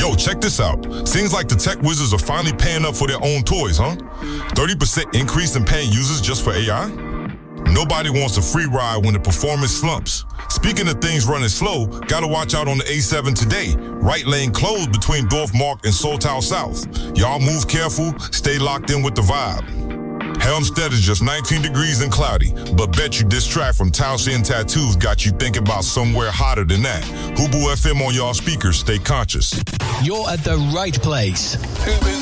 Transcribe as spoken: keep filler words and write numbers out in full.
Yo, check this out. Seems like the tech wizards are finally paying up for their own toys, huh? thirty percent increase in paying users just for A I? Nobody wants a free ride when the performance slumps. Speaking of things running slow, gotta watch out on the A seven today. Right lane closed between Dorfmark and Soltau South. Y'all move careful, stay locked in with the vibe. Helmstead is just nineteen degrees and cloudy, but bet you this track from Tausend Tattoos got you thinking about somewhere hotter than that. Hubu F M on y'all speakers, stay conscious. You're at the right place.